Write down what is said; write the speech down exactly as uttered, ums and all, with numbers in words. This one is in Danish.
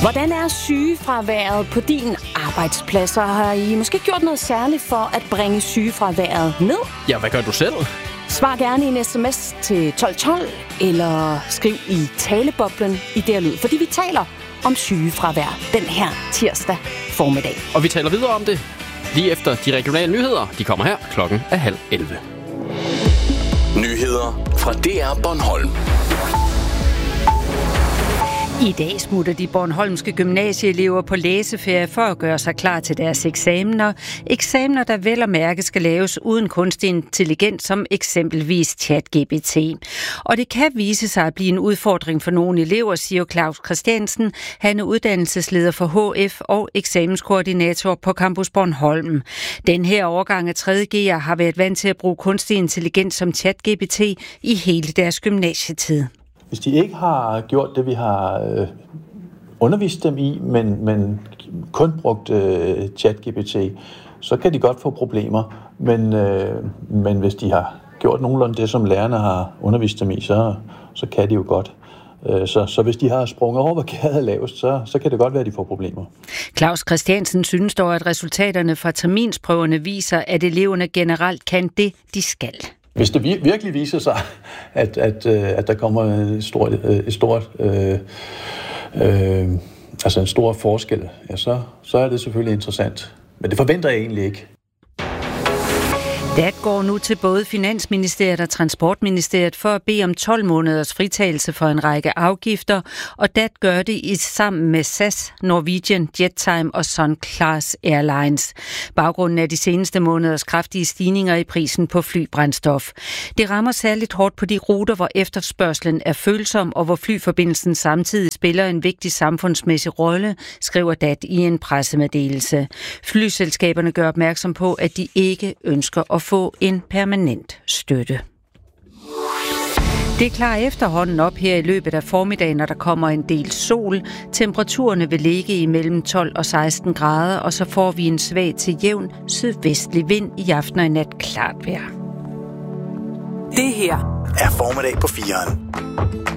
Hvordan er sygefraværet på din arbejdsplads? Og har I måske gjort noget særligt for at bringe sygefraværet ned? Ja, hvad gør du selv? Svar gerne i en sms til tolv tolv, eller skriv i taleboblen i der lyd, fordi vi taler om sygefravær den her tirsdag formiddag. Og vi taler videre om det lige efter de regionale nyheder. De kommer her klokken er halv elleve. Nyheder fra D R Bornholm. I dag smutter de bornholmske gymnasieelever på læseferie for at gøre sig klar til deres eksamener. Eksamener, der vel og mærke skal laves uden kunstig intelligens, som eksempelvis ChatGPT. Og det kan vise sig at blive en udfordring for nogle elever, siger Claus Christiansen. Han er uddannelsesleder for H F og eksamenskoordinator på Campus Bornholm. Den her årgang af tredje G'er har været vant til at bruge kunstig intelligens som ChatGPT i hele deres gymnasietid. Hvis de ikke har gjort det, vi har øh, undervist dem i, men, men kun brugt øh, ChatGPT, så kan de godt få problemer. Men, øh, men hvis de har gjort nogenlunde det, som lærerne har undervist dem i, så, så kan de jo godt. Så, så hvis de har sprunget over, hvad gæret er lavest, så, så kan det godt være, at de får problemer. Claus Christiansen synes dog, at resultaterne fra terminsprøverne viser, at eleverne generelt kan det, de skal. Hvis det virkelig viser sig, at, at, at der kommer et stort, et stort, øh, øh, altså en stor forskel, ja, så, så er det selvfølgelig interessant. Men det forventer jeg egentlig ikke. D A T går nu til både Finansministeriet og Transportministeriet for at bede om tolv måneders fritagelse for en række afgifter, og D A T gør det i sammen med S A S, Norwegian, Jettime og Sun Class Airlines. Baggrunden er de seneste måneders kraftige stigninger i prisen på flybrændstof. Det rammer særligt hårdt på de ruter, hvor efterspørgslen er følsom, og hvor flyforbindelsen samtidig spiller en vigtig samfundsmæssig rolle, skriver D A T i en pressemeddelelse. Flyselskaberne gør opmærksom på, at de ikke ønsker at få en permanent støtte. Det er klar efterhånden op her i løbet af formiddagen, når der kommer en del sol. Temperaturerne vil ligge imellem tolv og seksten grader, og så får vi en svag til jævn sydvestlig vind i aften og i nat klart vejr. Det her er formiddag på fireren.